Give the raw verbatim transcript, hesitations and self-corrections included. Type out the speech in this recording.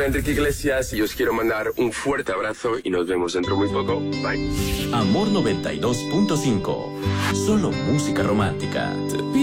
Enrique Iglesias y os quiero mandar un fuerte abrazo y nos vemos dentro muy poco. Bye. Amor noventa y dos punto cinco. Solo música romántica.